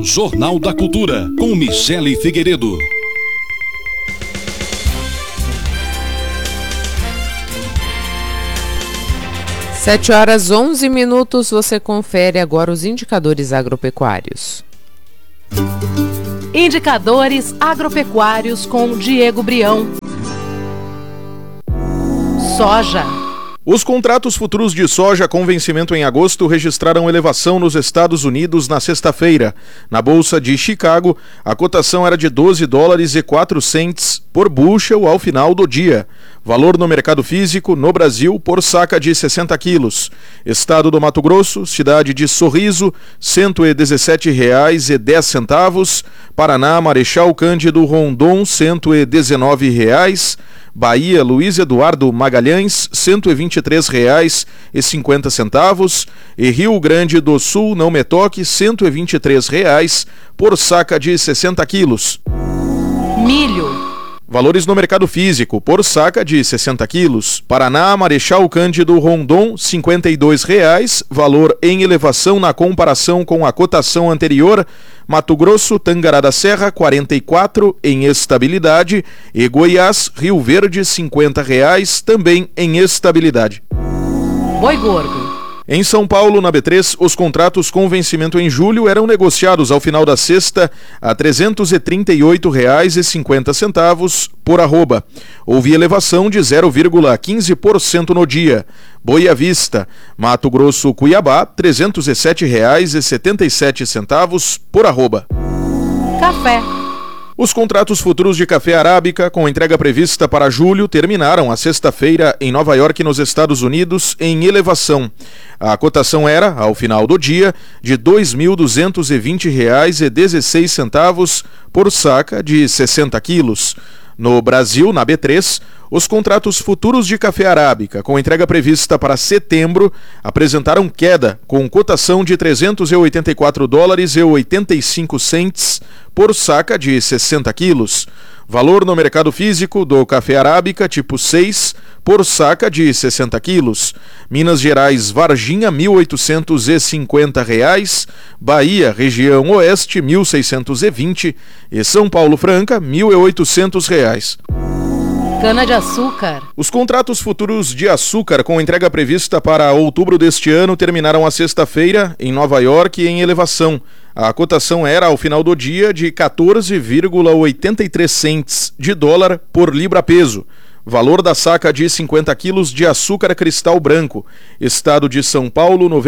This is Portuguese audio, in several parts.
Jornal da Cultura, com Michele Figueiredo. 7h11, você confere agora os indicadores agropecuários. Indicadores agropecuários com Diego Brião. Soja. Os contratos futuros de soja com vencimento em agosto registraram elevação nos Estados Unidos na sexta-feira. Na Bolsa de Chicago, a cotação era de $12,04 por bushel ao final do dia. Valor no mercado físico, no Brasil, por saca de 60 quilos. Estado do Mato Grosso, cidade de Sorriso, R$ 117,10. Paraná, Marechal Cândido Rondon, R$ 119. Bahia, Luiz Eduardo Magalhães, R$ 123,50. E Rio Grande do Sul, Não Me Toque, R$ 123 por saca de 60 quilos. Milho. Valores no mercado físico, por saca de 60 quilos. Paraná, Marechal Cândido Rondon, R$ 52, valor em elevação na comparação com a cotação anterior. Mato Grosso, Tangará da Serra, 44 em estabilidade. E Goiás, Rio Verde, R$ 50, também em estabilidade. Boi gordo. Em São Paulo, na B3, os contratos com vencimento em julho eram negociados ao final da sexta a R$ 338,50 por arroba. Houve elevação de 0,15% no dia. Boi à vista, Mato Grosso, Cuiabá, R$ 307,77 por arroba. Café. Os contratos futuros de café arábica, com entrega prevista para julho, terminaram a sexta-feira em Nova York, nos Estados Unidos, em elevação. A cotação era, ao final do dia, de R$ 2.220,16 por saca de 60 quilos. No Brasil, na B3, os contratos futuros de café arábica, com entrega prevista para setembro, apresentaram queda, com cotação de $384,85 por saca de 60 quilos. Valor no mercado físico do café arábica tipo 6 por saca de 60 quilos. Minas Gerais, Varginha, R$ 1.850. Bahia, região oeste, R$ 1.620. E São Paulo Franca, R$ 1.800. Cana-de-açúcar. Os contratos futuros de açúcar com entrega prevista para outubro deste ano terminaram a sexta-feira em Nova York em elevação. A cotação era, ao final do dia, de 14,83 cents de dólar por libra-peso. Valor da saca de 50 quilos de açúcar cristal branco. Estado de São Paulo, R$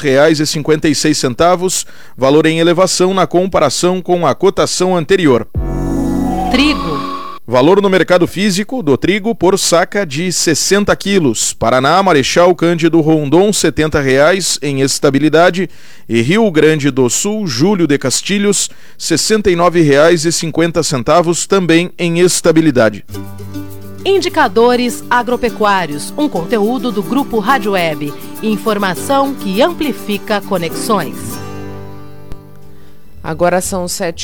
93,56. Valor em elevação na comparação com a cotação anterior. Trigo. Valor no mercado físico do trigo por saca de 60 quilos. Paraná, Marechal Cândido Rondon, R$ 70 em estabilidade. E Rio Grande do Sul, Júlio de Castilhos, R$ 69,50 também em estabilidade. Indicadores agropecuários, um conteúdo do Grupo Rádio Web. Informação que amplifica conexões. Agora são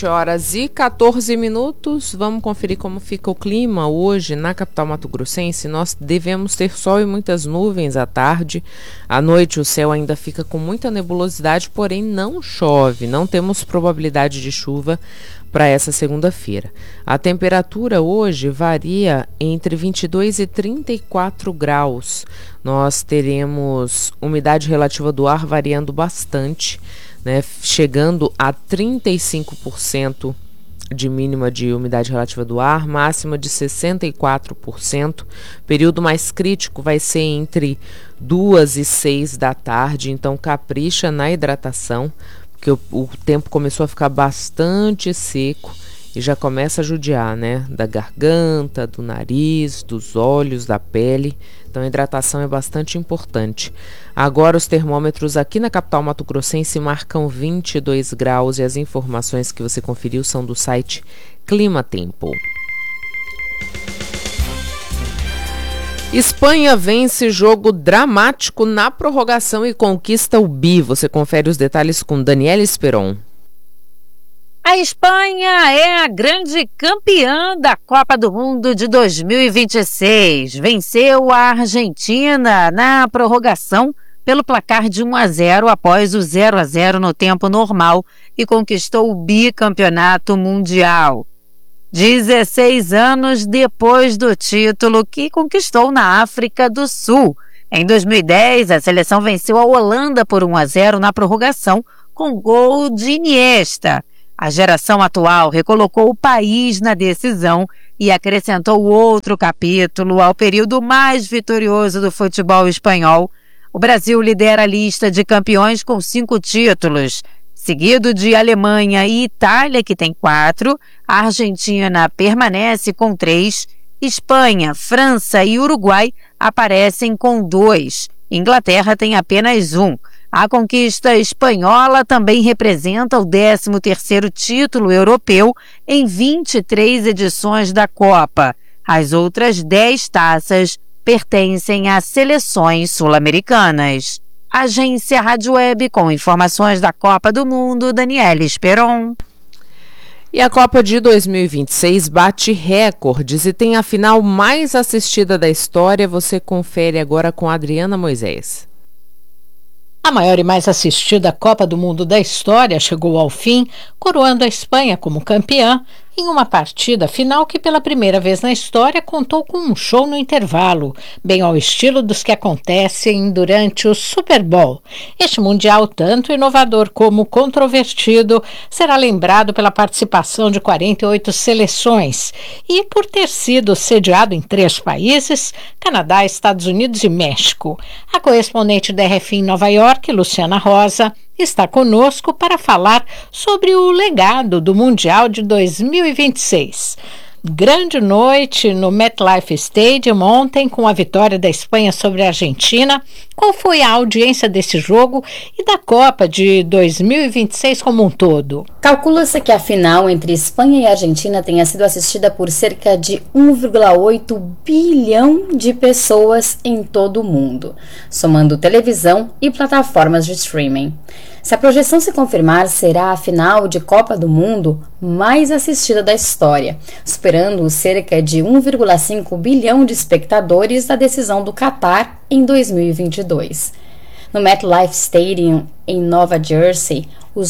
7h14. Vamos conferir como fica o clima hoje na capital mato-grossense. Nós devemos ter sol e muitas nuvens à tarde. À noite o céu ainda fica com muita nebulosidade, porém não chove. Não temos probabilidade de chuva para essa segunda-feira. A temperatura hoje varia entre 22 e 34 graus. Nós teremos umidade relativa do ar variando bastante, né, chegando a 35% de mínima de umidade relativa do ar, máxima de 64%. Período mais crítico vai ser entre 2 e 6 da tarde, então capricha na hidratação, porque o tempo começou a ficar bastante seco e já começa a judiar, né? Da garganta, do nariz, dos olhos, da pele. Então a hidratação é bastante importante. Agora os termômetros aqui na capital mato-grossense marcam 22 graus e as informações que você conferiu são do site Clima Tempo. Espanha vence jogo dramático na prorrogação e conquista o bi. Você confere os detalhes com Daniela Esperon. A Espanha é a grande campeã da Copa do Mundo de 2026. Venceu a Argentina na prorrogação pelo placar de 1-0 após o 0-0 no tempo normal e conquistou o bicampeonato mundial. 16 anos depois do título que conquistou na África do Sul. Em 2010, a seleção venceu a Holanda por 1-0 na prorrogação com gol de Iniesta. A geração atual recolocou o país na decisão e acrescentou outro capítulo ao período mais vitorioso do futebol espanhol. O Brasil lidera a lista de campeões com 5 títulos, seguido de Alemanha e Itália, que tem 4, a Argentina permanece com 3, Espanha, França e Uruguai aparecem com 2, Inglaterra tem apenas 1. A conquista espanhola também representa o 13º título europeu em 23 edições da Copa. As outras 10 taças pertencem a seleções sul-americanas. Agência Rádio Web com informações da Copa do Mundo, Daniela Esperon. E a Copa de 2026 bate recordes e tem a final mais assistida da história. Você confere agora com a Adriana Moisés. A maior e mais assistida Copa do Mundo da história chegou ao fim, coroando a Espanha como campeã em uma partida final que pela primeira vez na história contou com um show no intervalo, bem ao estilo dos que acontecem durante o Super Bowl. Este mundial, tanto inovador como controvertido, será lembrado pela participação de 48 seleções e por ter sido sediado em 3 países, Canadá, Estados Unidos e México. A correspondente da RFI em Nova York, Luciana Rosa, está conosco para falar sobre o legado do Mundial de 2026. Grande noite no MetLife Stadium ontem com a vitória da Espanha sobre a Argentina. Qual foi a audiência desse jogo e da Copa de 2026 como um todo? Calcula-se que a final entre Espanha e Argentina tenha sido assistida por cerca de 1,8 bilhão de pessoas em todo o mundo, somando televisão e plataformas de streaming. Se a projeção se confirmar, será a final de Copa do Mundo mais assistida da história, superando os cerca de 1,5 bilhão de espectadores da decisão do Catar em 2022. No MetLife Stadium, em Nova Jersey, os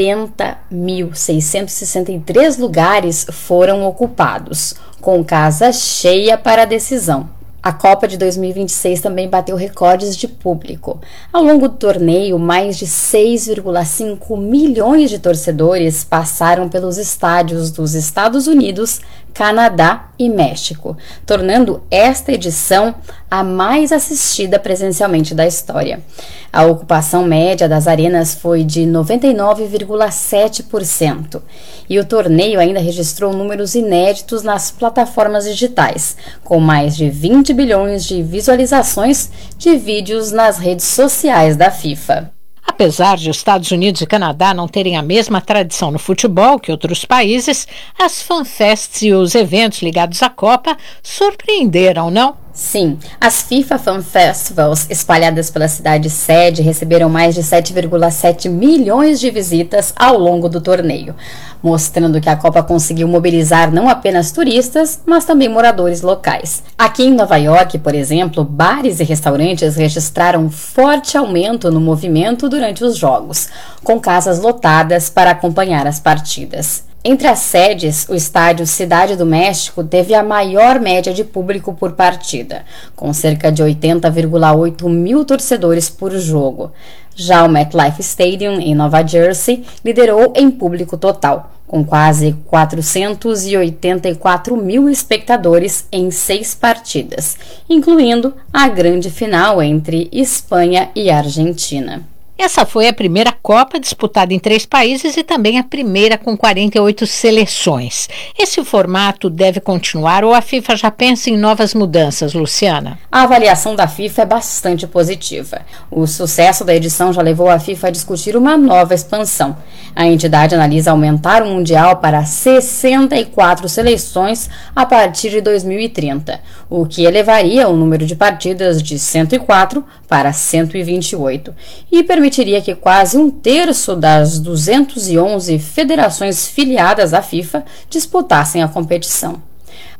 80.663 lugares foram ocupados, com casa cheia para a decisão. A Copa de 2026 também bateu recordes de público. Ao longo do torneio, mais de 6,5 milhões de torcedores passaram pelos estádios dos Estados Unidos, Canadá e México, tornando esta edição a mais assistida presencialmente da história. A ocupação média das arenas foi de 99,7%. E o torneio ainda registrou números inéditos nas plataformas digitais, com mais de 20 bilhões de visualizações de vídeos nas redes sociais da FIFA. Apesar de Estados Unidos e Canadá não terem a mesma tradição no futebol que outros países, as fanfests e os eventos ligados à Copa surpreenderam, não? Sim, as FIFA Fan Festivals espalhadas pela cidade sede receberam mais de 7,7 milhões de visitas ao longo do torneio, mostrando que a Copa conseguiu mobilizar não apenas turistas, mas também moradores locais. Aqui em Nova York, por exemplo, bares e restaurantes registraram forte aumento no movimento durante os jogos, com casas lotadas para acompanhar as partidas. Entre as sedes, o estádio Cidade do México teve a maior média de público por partida, com cerca de 80,8 mil torcedores por jogo. Já o MetLife Stadium, em Nova Jersey, liderou em público total, com quase 484 mil espectadores em 6 partidas, incluindo a grande final entre Espanha e Argentina. Essa foi a primeira Copa disputada em 3 países e também a primeira com 48 seleções. Esse formato deve continuar ou a FIFA já pensa em novas mudanças, Luciana? A avaliação da FIFA é bastante positiva. O sucesso da edição já levou a FIFA a discutir uma nova expansão. A entidade analisa aumentar o Mundial para 64 seleções a partir de 2030, o que elevaria o número de partidas de 104 para 128 e permitiria que quase 1/3 das 211 federações filiadas à FIFA disputassem a competição.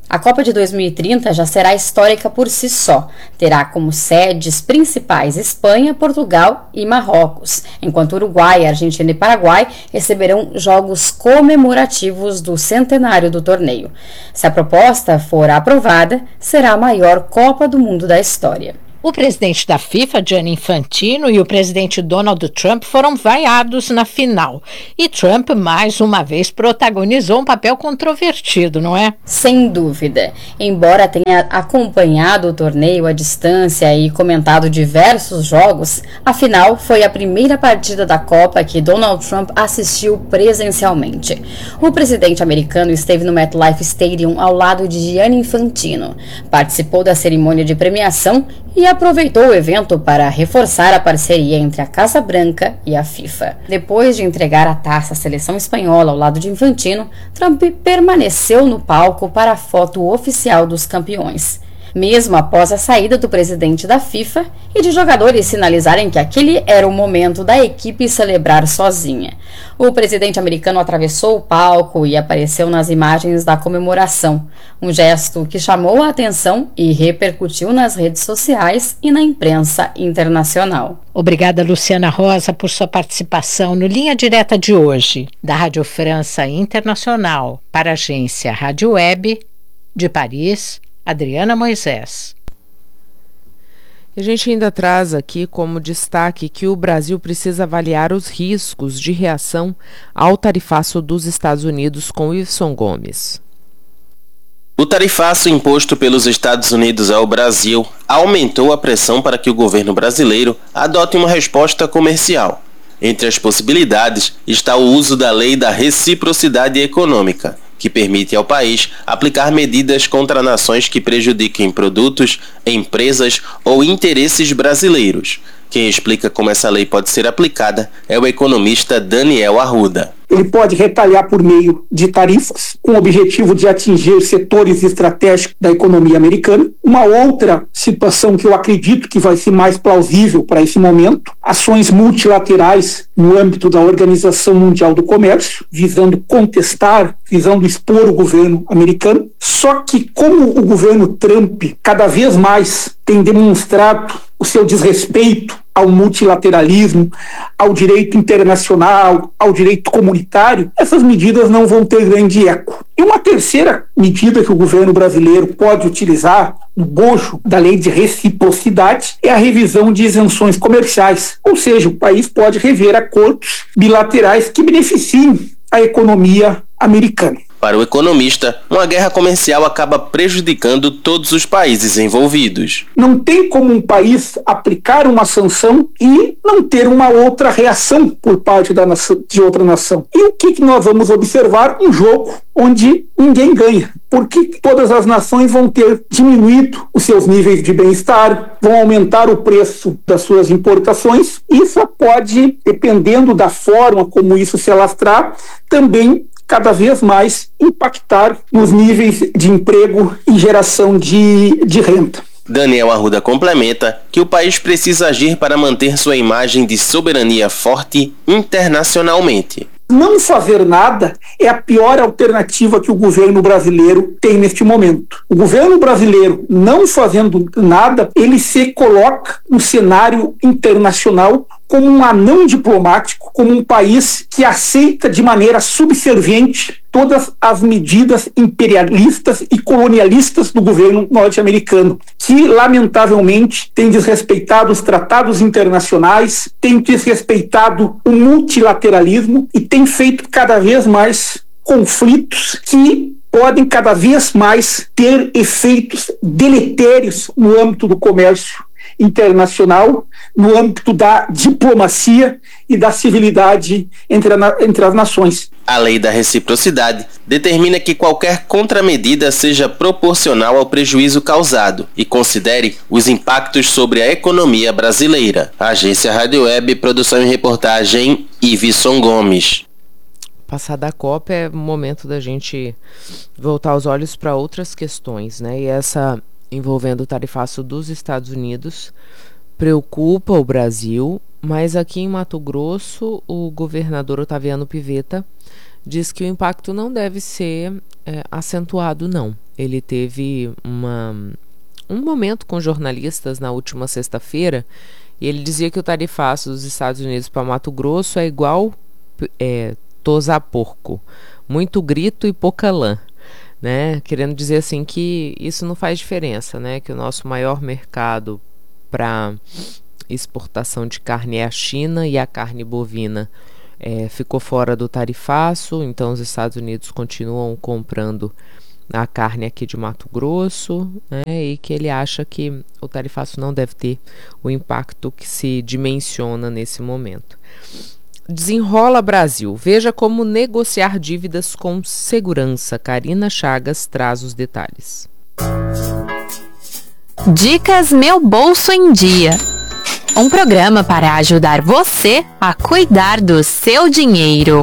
A Copa de 2030 já será histórica por si só. Terá como sedes principais Espanha, Portugal e Marrocos, enquanto Uruguai, Argentina e Paraguai receberão jogos comemorativos do centenário do torneio. Se a proposta for aprovada, será a maior Copa do Mundo da história. O presidente da FIFA, Gianni Infantino, e o presidente Donald Trump foram vaiados na final. E Trump, mais uma vez, protagonizou um papel controvertido, não é? Sem dúvida. Embora tenha acompanhado o torneio à distância e comentado diversos jogos, a final foi a primeira partida da Copa que Donald Trump assistiu presencialmente. O presidente americano esteve no MetLife Stadium ao lado de Gianni Infantino, participou da cerimônia de premiação e aproveitou o evento para reforçar a parceria entre a Casa Branca e a FIFA. Depois de entregar a taça à seleção espanhola ao lado de Infantino, Trump permaneceu no palco para a foto oficial dos campeões. Mesmo após a saída do presidente da FIFA e de jogadores sinalizarem que aquele era o momento da equipe celebrar sozinha. O presidente americano atravessou o palco e apareceu nas imagens da comemoração, um gesto que chamou a atenção e repercutiu nas redes sociais e na imprensa internacional. Obrigada, Luciana Rosa, por sua participação no Linha Direta de hoje, da Rádio França Internacional para a agência Rádio Web de Paris, Adriana Moisés. A gente ainda traz aqui como destaque que o Brasil precisa avaliar os riscos de reação ao tarifaço dos Estados Unidos com Wilson Gomes. O tarifaço imposto pelos Estados Unidos ao Brasil aumentou a pressão para que o governo brasileiro adote uma resposta comercial. Entre as possibilidades está o uso da lei da reciprocidade econômica, que permite ao país aplicar medidas contra nações que prejudiquem produtos, empresas ou interesses brasileiros. Quem explica como essa lei pode ser aplicada é o economista Daniel Arruda. Ele pode retalhar por meio de tarifas, com o objetivo de atingir setores estratégicos da economia americana. Uma outra situação que eu acredito que vai ser mais plausível para esse momento, ações multilaterais no âmbito da Organização Mundial do Comércio, visando contestar, visando expor o governo americano. Só que como o governo Trump cada vez mais tem demonstrado o seu desrespeito ao multilateralismo, ao direito internacional, ao direito comunitário, essas medidas não vão ter grande eco. E uma terceira medida que o governo brasileiro pode utilizar no bojo da lei de reciprocidade é a revisão de isenções comerciais, ou seja, o país pode rever acordos bilaterais que beneficiem a economia americana. Para o economista, uma guerra comercial acaba prejudicando todos os países envolvidos. Não tem como um país aplicar uma sanção e não ter uma outra reação por parte de outra nação. E o que nós vamos observar? Um jogo onde ninguém ganha, porque todas as nações vão ter diminuído os seus níveis de bem-estar, vão aumentar o preço das suas importações. Isso pode, dependendo da forma como isso se alastrar, também cada vez mais impactar nos níveis de emprego e geração de renda. Daniel Arruda complementa que o país precisa agir para manter sua imagem de soberania forte internacionalmente. Não fazer nada é a pior alternativa que o governo brasileiro tem neste momento. O governo brasileiro, não fazendo nada, ele se coloca no cenário internacional como um anão diplomático, como um país que aceita de maneira subserviente todas as medidas imperialistas e colonialistas do governo norte-americano, que lamentavelmente tem desrespeitado os tratados internacionais, tem desrespeitado o multilateralismo e tem feito cada vez mais conflitos que podem cada vez mais ter efeitos deletérios no âmbito do comércio internacional, no âmbito da diplomacia e da civilidade entre as nações. A lei da reciprocidade determina que qualquer contramedida seja proporcional ao prejuízo causado e considere os impactos sobre a economia brasileira. Agência Rádio Web, produção e reportagem, Ivisson Gomes. Passada a Copa é o momento da gente voltar os olhos para outras questões, né? E essa envolvendo o tarifaço dos Estados Unidos preocupa o Brasil, mas aqui em Mato Grosso o governador Otaviano Pivetta diz que o impacto não deve ser acentuado, não. Ele teve um momento com jornalistas na última sexta-feira e ele dizia que o tarifaço dos Estados Unidos para Mato Grosso é igual tosar porco, muito grito e pouca lã, né? Querendo dizer assim que isso não faz diferença, né? Que o nosso maior mercado para exportação de carne é a China e a carne bovina ficou fora do tarifaço, então os Estados Unidos continuam comprando a carne aqui de Mato Grosso, né, e que ele acha que o tarifaço não deve ter o impacto que se dimensiona nesse momento. Desenrola Brasil. Veja como negociar dívidas com segurança. Karina Chagas traz os detalhes. Dicas Meu Bolso em Dia. Um programa para ajudar você a cuidar do seu dinheiro.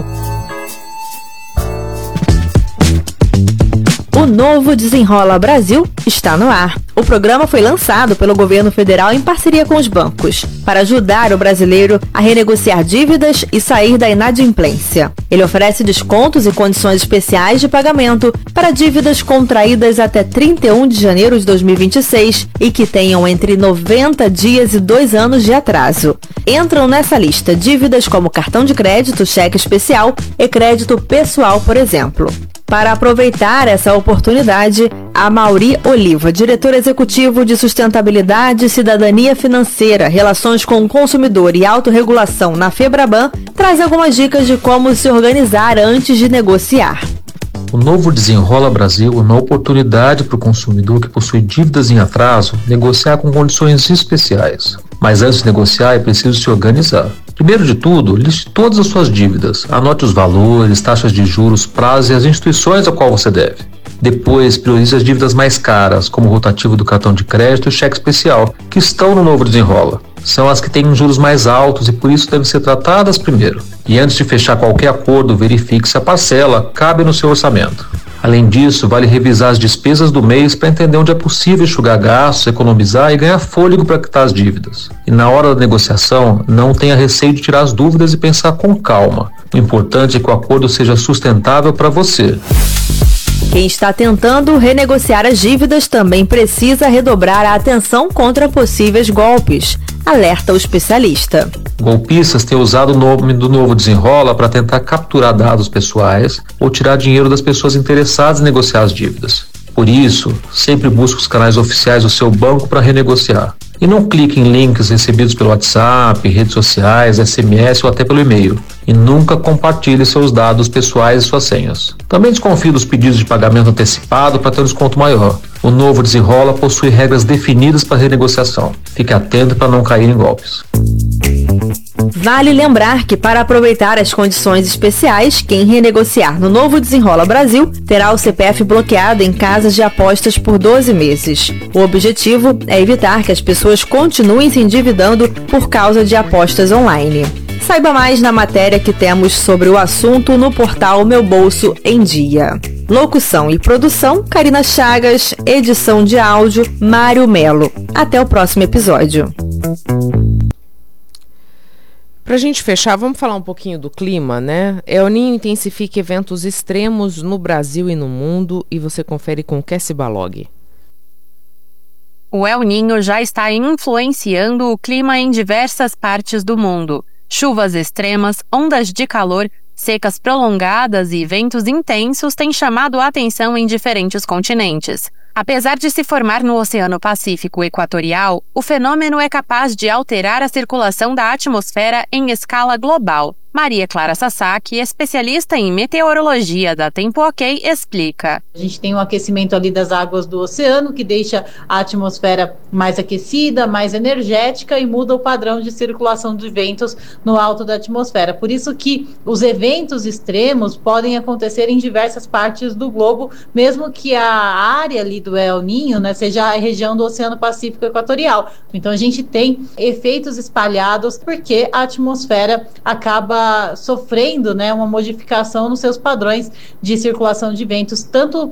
O novo Desenrola Brasil está no ar. O programa foi lançado pelo governo federal em parceria com os bancos, para ajudar o brasileiro a renegociar dívidas e sair da inadimplência. Ele oferece descontos e condições especiais de pagamento para dívidas contraídas até 31 de janeiro de 2026 e que tenham entre 90 dias e 2 anos de atraso. Entram nessa lista dívidas como cartão de crédito, cheque especial e crédito pessoal, por exemplo. Para aproveitar essa oportunidade, a Mauri Oliva, diretor executivo de Sustentabilidade, Cidadania Financeira, Relações com o Consumidor e Autorregulação na Febraban, traz algumas dicas de como se organizar antes de negociar. O novo Desenrola Brasil é uma oportunidade para o consumidor que possui dívidas em atraso negociar com condições especiais. Mas antes de negociar é preciso se organizar. Primeiro de tudo, liste todas as suas dívidas, anote os valores, taxas de juros, prazos e as instituições a qual você deve. Depois, priorize as dívidas mais caras, como o rotativo do cartão de crédito e o cheque especial, que estão no novo Desenrola. São as que têm juros mais altos e por isso devem ser tratadas primeiro. E antes de fechar qualquer acordo, verifique se a parcela cabe no seu orçamento. Além disso, vale revisar as despesas do mês para entender onde é possível enxugar gastos, economizar e ganhar fôlego para quitar as dívidas. E na hora da negociação, não tenha receio de tirar as dúvidas e pensar com calma. O importante é que o acordo seja sustentável para você. Quem está tentando renegociar as dívidas também precisa redobrar a atenção contra possíveis golpes, alerta o especialista. Golpistas têm usado o nome do novo Desenrola para tentar capturar dados pessoais ou tirar dinheiro das pessoas interessadas em negociar as dívidas. Por isso, sempre busque os canais oficiais do seu banco para renegociar. E não clique em links recebidos pelo WhatsApp, redes sociais, SMS ou até pelo e-mail. E nunca compartilhe seus dados pessoais e suas senhas. Também desconfie dos pedidos de pagamento antecipado para ter um desconto maior. O novo Desenrola possui regras definidas para renegociação. Fique atento para não cair em golpes. Vale lembrar que para aproveitar as condições especiais, quem renegociar no novo Desenrola Brasil terá o CPF bloqueado em casas de apostas por 12 meses. O objetivo é evitar que as pessoas continuem se endividando por causa de apostas online. Saiba mais na matéria que temos sobre o assunto no portal Meu Bolso em Dia. Locução e produção, Karina Chagas. Edição de áudio, Mário Melo. Até o próximo episódio. Pra gente fechar, vamos falar um pouquinho do clima, né? El Niño intensifica eventos extremos no Brasil e no mundo e você confere com Kessi Balog. O El Niño já está influenciando o clima em diversas partes do mundo. Chuvas extremas, ondas de calor, secas prolongadas e ventos intensos têm chamado a atenção em diferentes continentes. Apesar de se formar no Oceano Pacífico Equatorial, o fenômeno é capaz de alterar a circulação da atmosfera em escala global. Maria Clara Sasaki, especialista em meteorologia da Tempo OK, explica. A gente tem um aquecimento ali das águas do oceano que deixa a atmosfera mais aquecida, mais energética e muda o padrão de circulação de ventos no alto da atmosfera. Por isso que os eventos extremos podem acontecer em diversas partes do globo, mesmo que a área ali do El Niño, né, seja a região do Oceano Pacífico Equatorial. Então a gente tem efeitos espalhados porque a atmosfera acaba sofrendo, né, uma modificação nos seus padrões de circulação de ventos, tanto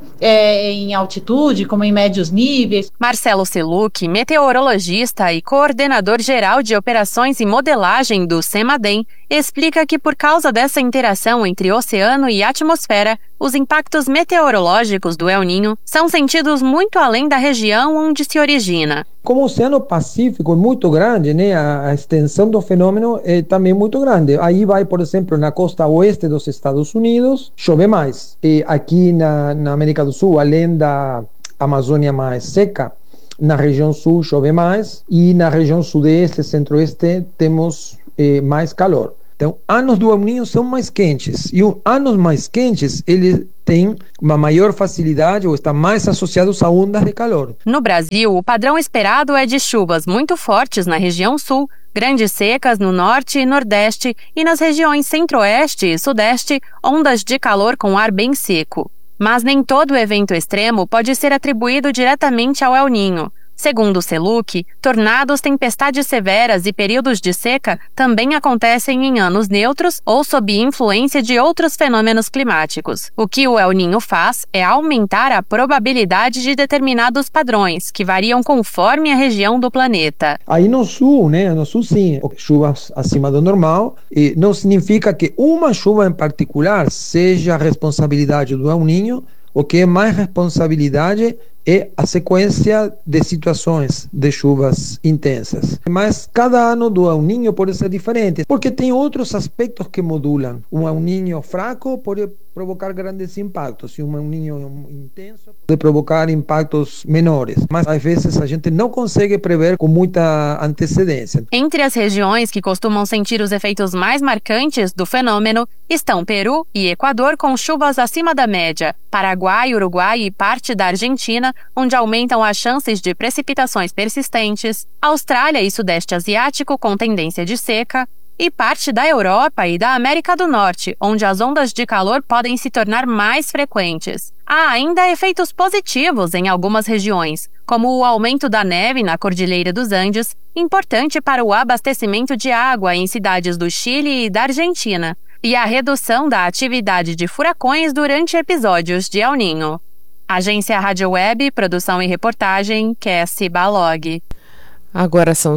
em altitude como em médios níveis. Marcelo Seluc, meteorologista e coordenador geral de operações e modelagem do CEMADEM, explica que por causa dessa interação entre oceano e atmosfera, os impactos meteorológicos do El Niño são sentidos muito além da região onde se origina. Como o Oceano Pacífico é muito grande, né, a extensão do fenômeno é também muito grande. Aí vai, por exemplo, na costa oeste dos Estados Unidos, chove mais. E aqui na América do Sul, além da Amazônia mais seca, na região sul chove mais e na região sudeste, centro-oeste, temos mais calor. Então, anos do El Niño são mais quentes e os anos mais quentes, eles têm uma maior facilidade ou estão mais associados a ondas de calor. No Brasil, o padrão esperado é de chuvas muito fortes na região sul, grandes secas no norte e nordeste e nas regiões centro-oeste e sudeste, ondas de calor com ar bem seco. Mas nem todo evento extremo pode ser atribuído diretamente ao El Niño. Segundo Seluc, tornados, tempestades severas e períodos de seca também acontecem em anos neutros ou sob influência de outros fenômenos climáticos. O que o El Niño faz é aumentar a probabilidade de determinados padrões, que variam conforme a região do planeta. Aí no sul, sim, chuvas acima do normal, e não significa que uma chuva em particular seja a responsabilidade do El Niño. O que é mais responsabilidade é a sequência de situações de chuvas intensas. Mas cada ano do El Niño pode ser diferente, porque tem outros aspectos que modulam. Um El Niño fraco pode provocar grandes impactos, e um El Niño intenso pode provocar impactos menores. Mas às vezes a gente não consegue prever com muita antecedência. Entre as regiões que costumam sentir os efeitos mais marcantes do fenômeno estão Peru e Equador, com chuvas acima da média, Paraguai, Uruguai e parte da Argentina, onde aumentam as chances de precipitações persistentes, Austrália e Sudeste Asiático, com tendência de seca, e parte da Europa e da América do Norte, onde as ondas de calor podem se tornar mais frequentes. Há ainda efeitos positivos em algumas regiões, como o aumento da neve na Cordilheira dos Andes, importante para o abastecimento de água em cidades do Chile e da Argentina, e a redução da atividade de furacões durante episódios de El Niño. Agência Rádio Web, produção e reportagem, Cassie Balog. Agora são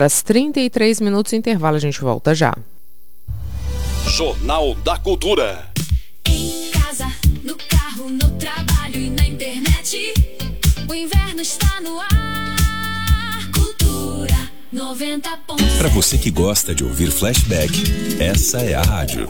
7h33, intervalo, a gente volta já. Jornal da Cultura. Em casa, no carro, no trabalho e na internet, o inverno está no ar. Cultura 90 pontos. Para você que gosta de ouvir flashback, essa é a rádio.